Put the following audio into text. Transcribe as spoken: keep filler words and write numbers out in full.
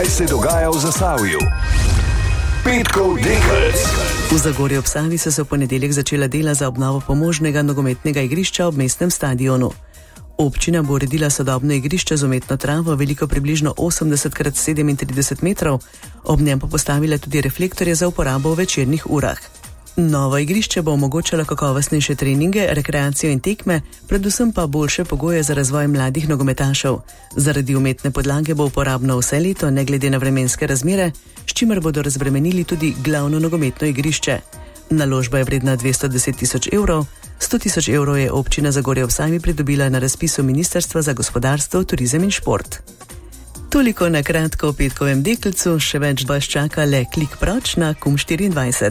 kaj se dogaja v Zasavju. Petkov dekelc. V Zagorju ob Savi so se v ponedeljek začela dela za obnovo pomožnega nogometnega igrišča ob mestnem stadionu. Občina bo uredila sodobno igrišče z umetno travo, veliko približno osemdeset krat sedemintrideset metrov, ob njem pa postavila tudi reflektorje za uporabo v večernih urah. Novo igrišče bo omogočalo kakovostnejše treninge, rekreacijo in tekme, predvsem pa boljše pogoje za razvoj mladih nogometašev. Zaradi umetne podlage bo uporabno vse leto, ne glede na vremenske razmere, s čimer bodo razbremenili tudi glavno nogometno igrišče. Naložba je vredna dvesto deset tisoč evrov, sto tisoč evrov je občina Zagorje ob Savi pridobila na razpisu Ministrstva za gospodarstvo, turizem in šport. Toliko na kratko o petkovem dekelcu, še več vas čaka le klik proč na Kum štiriindvajset.